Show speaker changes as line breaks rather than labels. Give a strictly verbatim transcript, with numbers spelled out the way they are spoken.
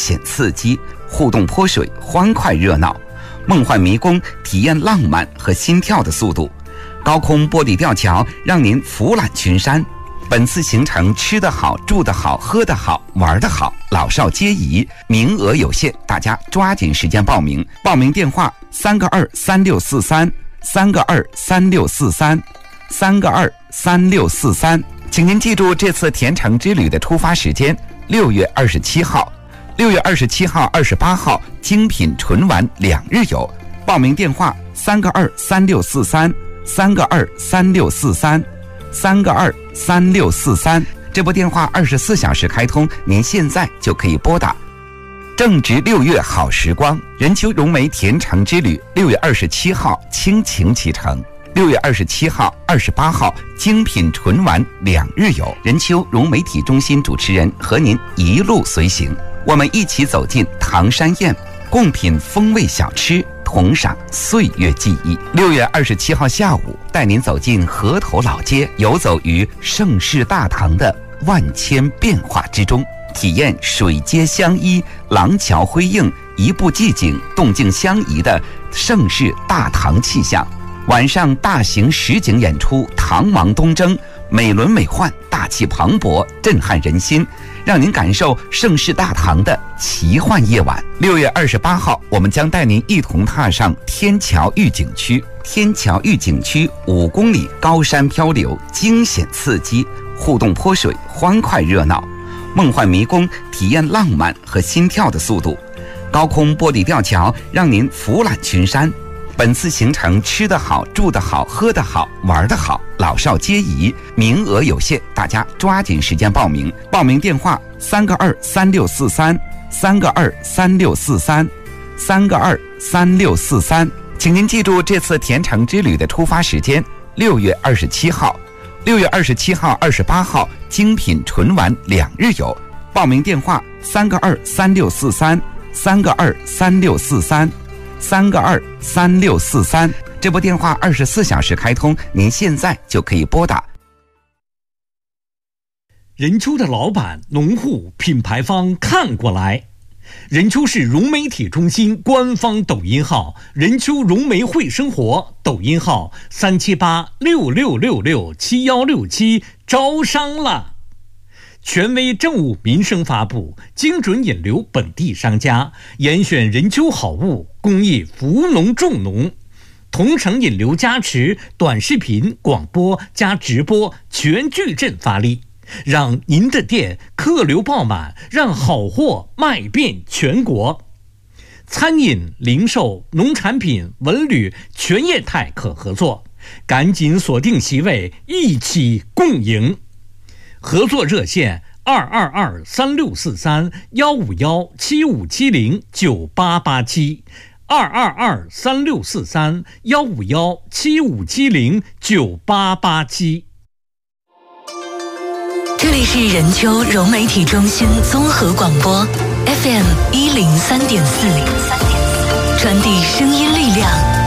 险刺激，互动泼水，欢快热闹；梦幻迷宫，体验浪漫和心跳的速度；高空玻璃吊桥，让您俯览群山。本次行程吃得好，住得好，喝得好，玩得好，老少皆宜，名额有限，大家抓紧时间报名。报名电话：三个二三六四三，三个二三六四三，三个二三六四三。请您记住这次甜橙之旅的出发时间：六月二十七号。六月二十七号、二十八号，精品纯玩两日游。报名电话：三个二三六四三，三个二三六四三，三个二三六四三。这部电话二十四小时开通，您现在就可以拨打。正值六月好时光，任丘融媒甜橙之旅六月二十七号倾情启程。六月二十七号、二十八号，精品纯玩两日游。任丘融媒体中心主持人和您一路随行，我们一起走进唐山宴，共品风味小吃，同赏岁月记忆。六月二十七号下午，带您走进河头老街，游走于盛世大唐的万千变化之中，体验水街相依、廊桥辉映、一步寂静、动静相宜的盛世大唐气象。晚上大型实景演出《唐王东征》，美轮美奂，大气磅礴，震撼人心，让您感受盛世大唐的奇幻夜晚。六月二十八号，我们将带您一同踏上天桥峪景区。天桥峪景区五公里高山漂流，惊险刺激，互动泼水，欢快热闹；梦幻迷宫，体验浪漫和心跳的速度；高空玻璃吊桥，让您俯览群山。本次行程吃得好，住得好，喝得好，玩得好，老少皆宜，名额有限，大家抓紧时间报名。报名电话：三个二三六四三，三个二三六四三，三个二三六四三。请您记住这次甜橙之旅的出发时间：六月二十七号。六月二十七号、二十八号，精品纯玩两日游。报名电话：三个二三六四三，三个二三六四三。三个二三六四三，这部电话二十四小时开通，您现在就可以拨打。
任丘的老板、农户、品牌方看过来。任丘市融媒体中心官方抖音号：任丘融媒会生活，抖音号三七八六六六六七幺六七，招商了。权威政务民生发布，精准引流本地商家，严选任丘好物，公益扶农重农，同城引流加持，短视频、广播加直播全矩阵发力，让您的店客流爆满，让好货卖遍全国。餐饮、零售、农产品、文旅全业态可合作，赶紧锁定席位，一起共赢。合作热线：二二二三六四三幺五幺七五七零九八八七，二二二三六四三幺五幺七五七零九八八七。
这里是任丘融媒体中心综合广播 F M 一零三点四，传递声音力量。